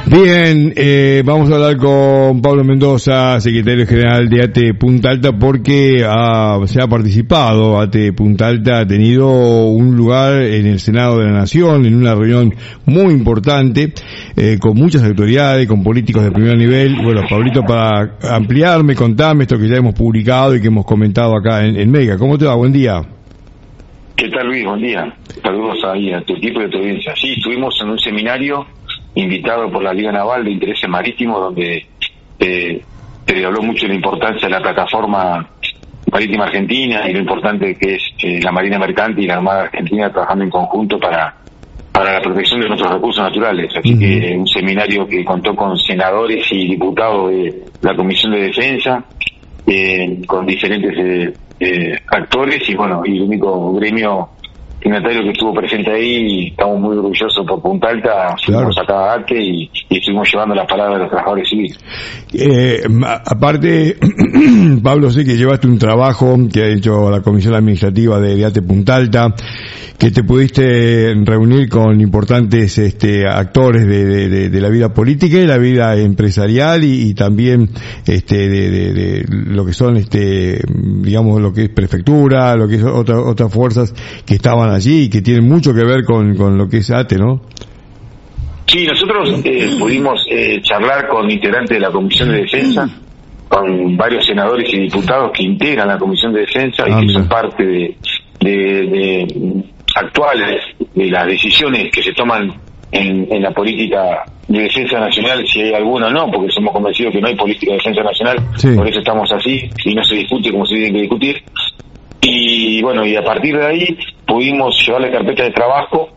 Bien, vamos a hablar con Pablo Mendoza, secretario general de ATE Punta Alta, porque se ha participado. ATE Punta Alta ha tenido un lugar en el Senado de la Nación, en una reunión muy importante, con muchas autoridades, con políticos de primer nivel. Bueno, Pablito, para ampliarme, contame esto que ya hemos publicado y que hemos comentado acá en Mega. ¿Cómo te va? Buen día. ¿Qué tal, Luis? Buen día. Saludos ahí a tu equipo y a tu audiencia. Sí, estuvimos en un seminario invitado por la Liga Naval de Intereses Marítimos, donde se habló mucho de la importancia de la plataforma marítima argentina y lo importante que es la Marina Mercante y la Armada Argentina trabajando en conjunto para la protección de nuestros recursos naturales. Así que un seminario que contó con senadores y diputados de la Comisión de Defensa, con diferentes actores y bueno, y el único gremio signatario que estuvo presente ahí, y estamos muy orgullosos por Punta Alta. Fuimos acá a ATE y estuvimos llevando las palabras de los trabajadores civiles. Aparte, Pablo, sé que llevaste un trabajo que ha hecho la Comisión Administrativa de ATE Punta Alta, que te pudiste reunir con importantes actores de la vida política y la vida empresarial y también de lo que son digamos lo que es prefectura, lo que es otras fuerzas que estaban allí y que tienen mucho que ver con lo que es ATE, ¿no? Sí, nosotros pudimos charlar con integrantes de la Comisión de Defensa, con varios senadores y diputados que integran la Comisión de Defensa y que son parte de actuales de las decisiones que se toman en la política de defensa nacional, si hay alguna o no, porque somos convencidos que no hay política de defensa nacional. Sí. Por eso estamos así y no se discute como se tiene que discutir. Y bueno, y a partir de ahí pudimos llevarle carpeta de trabajo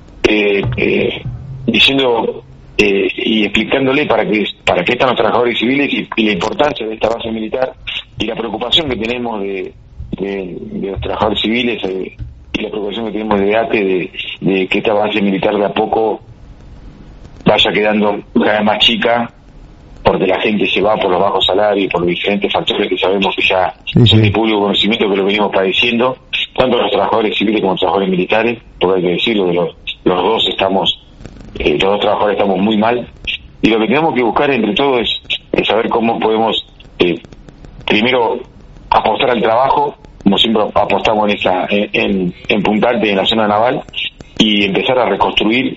diciendo y explicándole para qué están los trabajadores civiles y la importancia de esta base militar y la preocupación que tenemos de los trabajadores civiles y la preocupación que tenemos de ATE de que esta base militar de a poco vaya quedando cada vez más chica, porque la gente se va por los bajos salarios y por los diferentes factores que sabemos que ya son de público conocimiento, que lo venimos padeciendo, tanto los trabajadores civiles como los trabajadores militares, porque hay que decirlo, los dos trabajadores estamos muy mal, y lo que tenemos que buscar entre todos es saber cómo podemos primero apostar al trabajo, como siempre apostamos en Punta Alta y en la zona naval, y empezar a reconstruir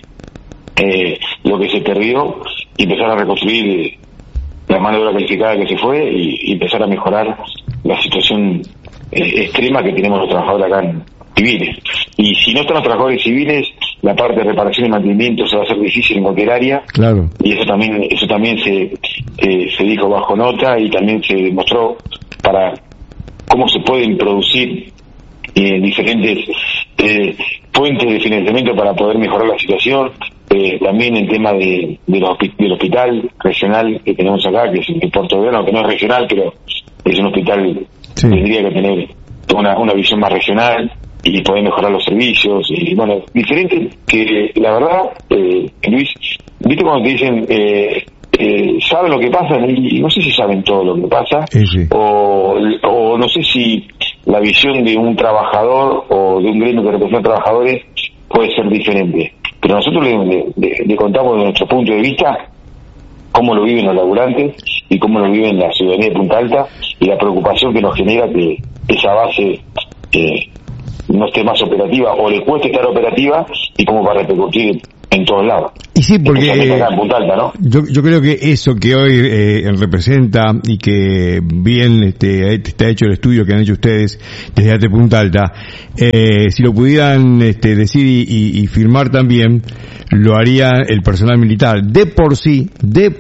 lo que se perdió, y empezar a reconstruir la mano de obra calificada que se fue y empezar a mejorar la situación extrema que tenemos los trabajadores acá en civiles. Y si no están los trabajadores civiles, la parte de reparación y mantenimiento se va a hacer difícil en cualquier área. Claro. Y eso también se dijo bajo nota, y también se demostró para cómo se pueden producir diferentes fuentes de financiamiento para poder mejorar la situación. También el tema del hospital regional que tenemos acá, que es el Puerto Verano, que no es regional, pero es un hospital que tendría que tener una visión más regional y poder mejorar los servicios y bueno, diferente, que la verdad, Luis, viste cuando te dicen saben lo que pasa, y no sé si saben todo lo que pasa, o no sé si la visión de un trabajador o de un gremio que representa trabajadores puede ser diferente. Pero nosotros le contamos de nuestro punto de vista cómo lo viven los laburantes y cómo lo viven la ciudadanía de Punta Alta, y la preocupación que nos genera que esa base no esté más operativa o le cueste estar operativa, y cómo va a repercutir en todos lados. Y sí, porque acá en Punta Alta, ¿no? Yo creo que eso que hoy representa, y que bien está hecho el estudio que han hecho ustedes desde ATE Punta Alta, si lo pudieran decir y firmar también, lo haría el personal militar. De por sí,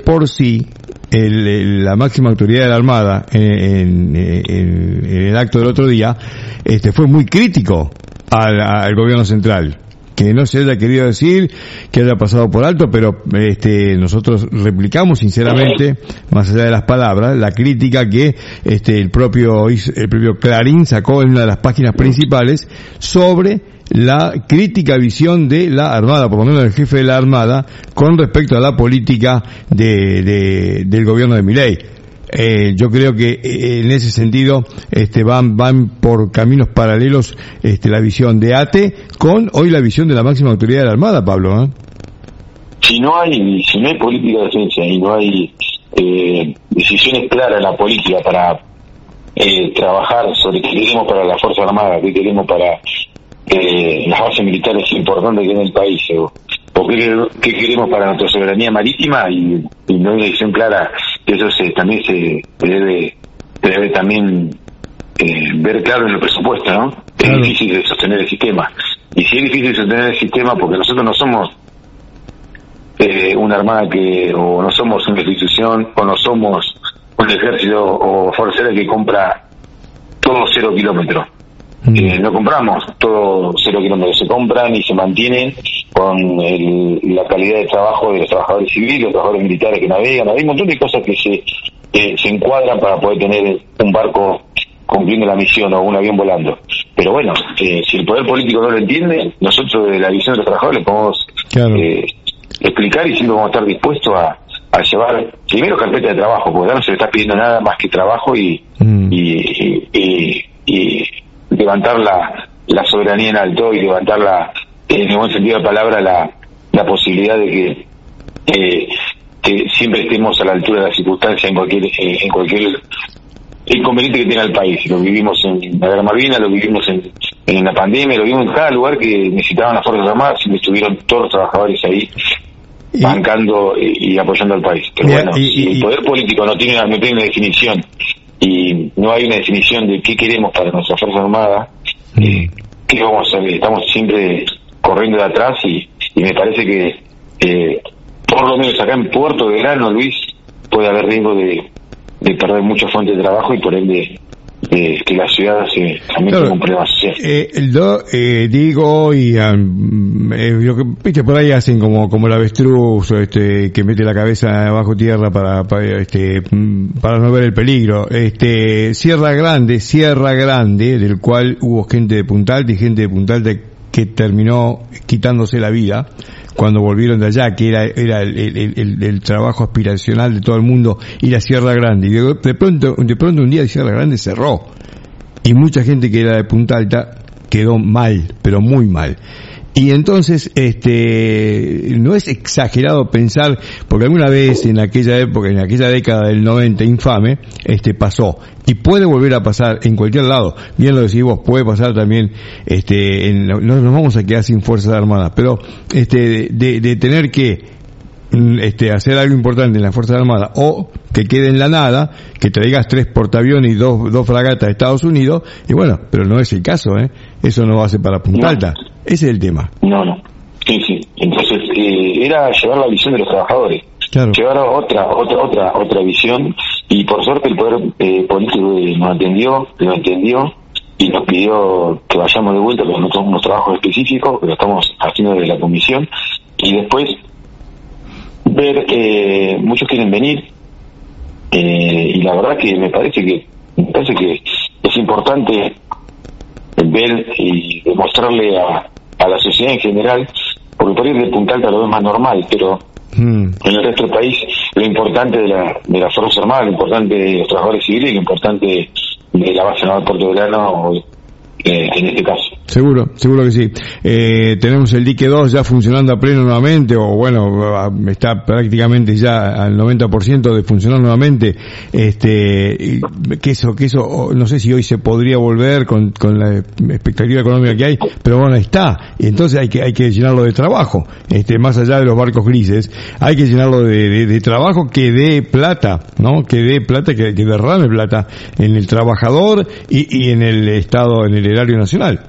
la máxima autoridad de la Armada en el acto del otro día fue muy crítico al gobierno central. Que no se haya querido decir, que haya pasado por alto, pero nosotros replicamos sinceramente, más allá de las palabras, la crítica que el propio Clarín sacó en una de las páginas principales sobre la crítica visión de la Armada, por lo menos del jefe de la Armada, con respecto a la política del gobierno de Milei. Yo creo que en ese sentido van por caminos paralelos la visión de ATE con hoy la visión de la máxima autoridad de la Armada, Pablo, ¿eh? si no hay política de defensa y no hay decisiones claras en la política para trabajar sobre qué queremos para la Fuerza Armada, qué queremos para las bases militares importantes que hay en el país, o qué queremos para nuestra soberanía marítima, y no hay una decisión clara, que eso también se debe también ver claro en el presupuesto, ¿no? Claro. Es difícil de sostener el sistema, y si es difícil de sostener el sistema porque nosotros no somos una armada o no somos una institución, o no somos un ejército o fuerza aérea que compra todo 0 kilómetros. No compramos todo 0 kilómetros, se compran y se mantienen con la calidad de trabajo de los trabajadores civiles, los trabajadores militares que navegan. Hay un montón de cosas que se encuadran para poder tener un barco cumpliendo la misión o un avión volando. Pero bueno, si el poder político no lo entiende, nosotros de la visión de los trabajadores podemos explicar, y siempre vamos a estar dispuestos a llevar primero carpeta de trabajo, porque no se le está pidiendo nada más que trabajo y levantar la soberanía en alto, y levantar en el buen sentido de la palabra la posibilidad de que siempre estemos a la altura de las circunstancias en cualquier inconveniente que tenga el país. Lo vivimos en la Guerra Malvinas, lo vivimos en la pandemia, lo vivimos en cada lugar que necesitaban las Fuerzas Armadas, y estuvieron todos los trabajadores ahí bancando y apoyando al país. Pero bueno, si el poder político no tiene una definición, y no hay una definición de qué queremos para nuestra Fuerza Armada, ¿qué vamos a hacer? Estamos siempre corriendo de atrás, y me parece que por lo menos acá en Puerto Belgrano, Luis, puede haber riesgo de perder muchas fuentes de trabajo, y por ende que la ciudad también tiene un problema social. Digo, y lo que viste por ahí hacen como el avestruz, que mete la cabeza bajo tierra para no ver el peligro. Sierra Grande, del cual hubo gente de Punta Alta y gente de Punta Alta que terminó quitándose la vida cuando volvieron de allá, que era el trabajo aspiracional de todo el mundo, ir a Sierra Grande. Y de pronto un día Sierra Grande cerró, y mucha gente que era de Punta Alta quedó mal, pero muy mal. Y entonces, no es exagerado pensar, porque alguna vez en aquella época, en aquella década del 90 infame, pasó. Y puede volver a pasar en cualquier lado. Bien lo decís vos, puede pasar también, no nos vamos a quedar sin Fuerzas Armadas, pero, de tener que, hacer algo importante en las Fuerzas Armadas, o que quede en la nada, que traigas 3 portaaviones y dos fragatas de Estados Unidos, y bueno, pero no es el caso, eso no va a ser para Punta Alta. Ese es el tema. No. Sí. Entonces, era llevar la visión de los trabajadores. Claro. Llevar otra visión, y por suerte el poder político nos entendió y nos pidió que vayamos de vuelta con unos trabajos específicos que lo estamos haciendo desde la comisión, y después ver muchos quieren venir, y la verdad que me parece que es importante ver y demostrarle a la sociedad en general, porque por ir de Punta Alta lo ves más normal, pero en el resto del país lo importante de la Fuerza Armada, lo importante de los trabajadores civiles, y lo importante de la base naval Puerto Belgrano, en este caso. Seguro que sí. Tenemos el dique 2 ya funcionando a pleno nuevamente, o bueno, está prácticamente ya al 90% de funcionar nuevamente. Que eso, no sé si hoy se podría volver con la expectativa económica que hay, pero bueno, está. Y entonces hay que llenarlo de trabajo. Más allá de los barcos grises, hay que llenarlo de trabajo que dé plata, ¿no? Que dé plata, que derrame plata en el trabajador y en el Estado, en el erario nacional.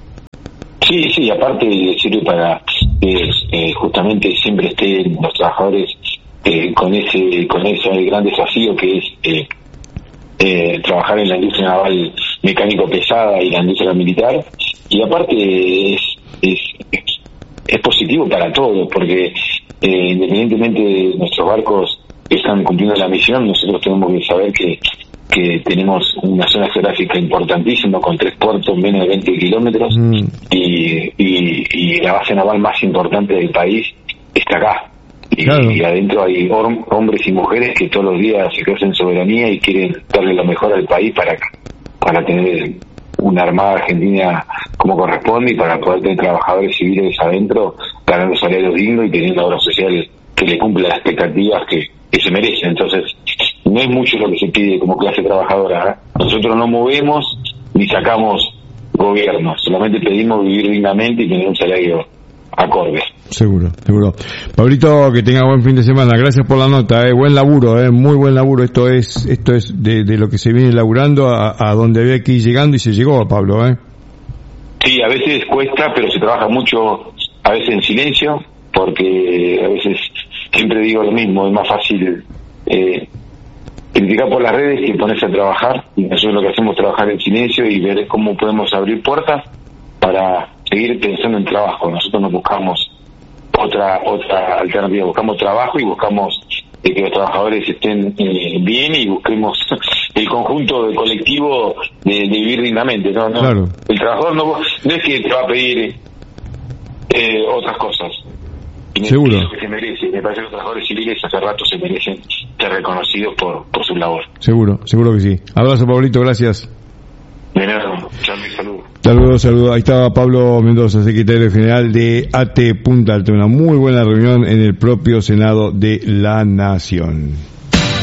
Sí, aparte sirve para que justamente siempre estén los trabajadores con ese gran desafío que es trabajar en la industria naval mecánico pesada y la industria militar, y aparte es positivo para todos, porque independientemente de nuestros barcos que están cumpliendo la misión, nosotros tenemos que saber que tenemos una zona geográfica importantísima con 3 puertos, menos de 20 kilómetros, y la base naval más importante del país está acá. Y adentro hay hombres y mujeres que todos los días se ejercen soberanía y quieren darle lo mejor al país para tener una armada argentina como corresponde, y para poder tener trabajadores civiles adentro ganando salarios dignos y teniendo obra social que le cumple las expectativas que se merecen. Entonces, no es mucho lo que se pide como clase trabajadora, ¿eh? Nosotros no movemos ni sacamos gobierno, solamente pedimos vivir dignamente y tener un salario acorde. Seguro. Pablito, que tenga buen fin de semana. Gracias por la nota, buen laburo, muy buen laburo. Esto es de lo que se viene laburando a donde había que ir llegando y se llegó, Pablo, Sí, a veces cuesta, pero se trabaja mucho, a veces en silencio, porque a veces siempre digo lo mismo, es más fácil criticar por las redes que ponerse a trabajar, y nosotros lo que hacemos es trabajar en silencio y ver cómo podemos abrir puertas para seguir pensando en trabajo. Nosotros no buscamos otra alternativa, buscamos trabajo y buscamos que los trabajadores estén bien y busquemos el conjunto del colectivo de vivir dignamente. No, claro. El trabajador no es que te va a pedir otras cosas. Seguro. Lo que se merece. Me parece que los trabajadores civiles hace rato se merecen ser reconocidos por su labor. Seguro que sí. Abrazo, Pablito, gracias. De nada, saludos. Saludos. Ahí estaba Pablo Mendoza, secretario general de AT Punta Alta. Una muy buena reunión en el propio Senado de la Nación.